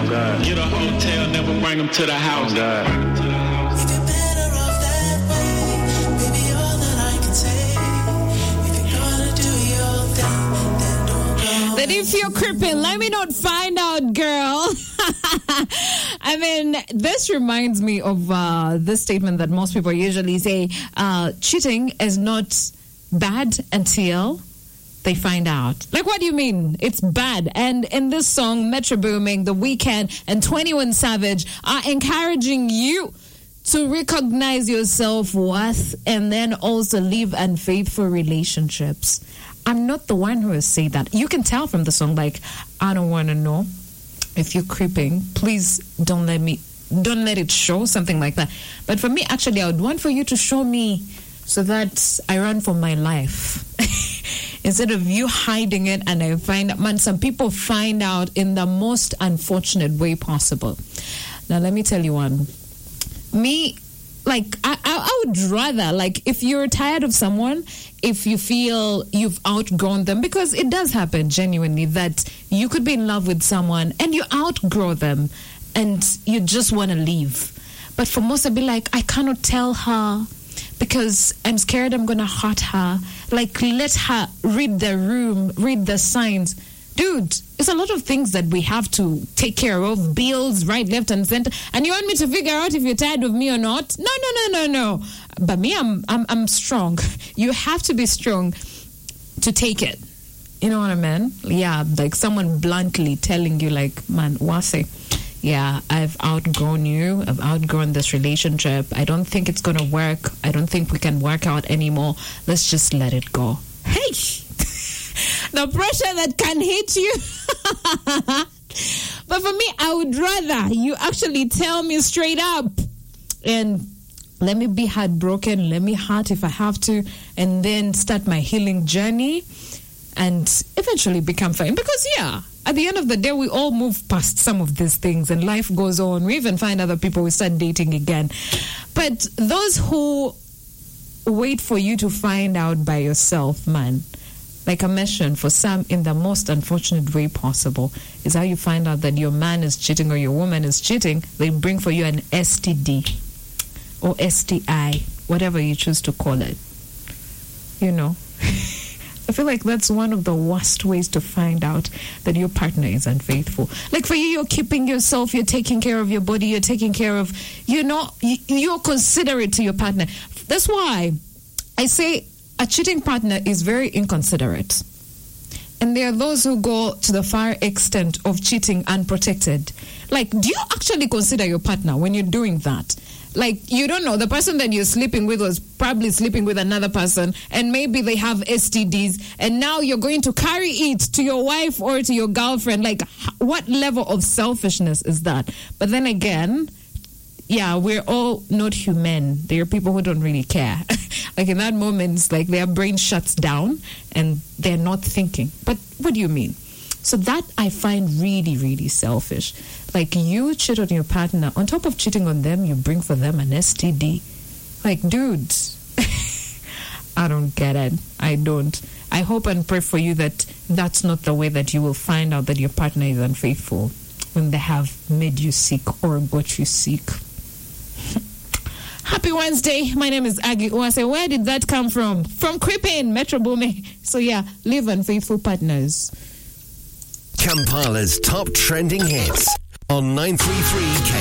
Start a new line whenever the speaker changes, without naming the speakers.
God. Get a hotel, never bring them to the house. Oh, God.
That if you're creeping, let me not find out, girl. I mean, this reminds me of this statement that most people usually say, cheating is not bad until they find out. Like, what do you mean? It's bad. And in this song, Metro Booming, The Weeknd, and 21 Savage are encouraging you to recognize your self-worth and then also live unfaithful relationships. I'm not the one who has said that. You can tell from the song, like, I don't want to know if you're creeping. Please don't let it show, something like that. But for me, actually, I would want for you to show me so that I run for my life. Instead of you hiding it and I find out. Man, some people find out in the most unfortunate way possible. Now, let me tell you one. Me, like, I would rather, like, if you're tired of someone, if you feel you've outgrown them, because it does happen genuinely that you could be in love with someone and you outgrow them and you just want to leave. But for most, I'd be like, I cannot tell her because I'm scared I'm going to hurt her. Like, let her read the room, read the signs. Dude, it's a lot of things that we have to take care of, bills, right, left, and center. And you want me to figure out if you're tired of me or not? No. But me, I'm strong. You have to be strong to take it. You know what I mean? Yeah, like someone bluntly telling you, like, man, Wase, yeah, I've outgrown you. I've outgrown this relationship. I don't think it's going to work. I don't think we can work out anymore. Let's just let it go. Hey! The pressure that can hit you. But for me, I would rather you actually tell me straight up and let me be heartbroken, let me hurt if I have to, and then start my healing journey and eventually become fine. Because, yeah, at the end of the day, we all move past some of these things and life goes on. We even find other people, we start dating again. But those who wait for you to find out by yourself, man, like I mentioned, for some, in the most unfortunate way possible, is how you find out that your man is cheating or your woman is cheating. They bring for you an STD or STI, whatever you choose to call it. You know, I feel like that's one of the worst ways to find out that your partner is unfaithful. Like for you, you're keeping yourself, you're taking care of your body, you're taking care of, you know, you're considerate to your partner. That's why I say a cheating partner is very inconsiderate. And there are those who go to the far extent of cheating unprotected. Like, do you actually consider your partner when you're doing that? Like, you don't know, the person that you're sleeping with was probably sleeping with another person, and maybe they have STDs, and now you're going to carry it to your wife or to your girlfriend. Like, what level of selfishness is that? But then again, yeah, we're all not human. There are people who don't really care. Like in that moment, it's like their brain shuts down and they're not thinking. But what do you mean? So that I find really, really selfish. Like you cheat on your partner. On top of cheating on them, you bring for them an STD. Like, dude, I don't get it. I don't. I hope and pray for you that that's not the way that you will find out that your partner is unfaithful when they have made you sick or got you sick. Happy Wednesday. My name is Aggie Uwase. Where did that come from? From Creeping, Metro Booming. So yeah, live unfaithful partners.
Kampala's top trending hits on 933 K.